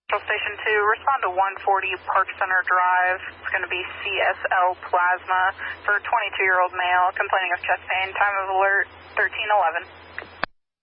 Station 2, respond to 140 Park Center Drive. It's going to be CSL Plasma for a 22-year-old male complaining of chest pain. Time of alert 1311.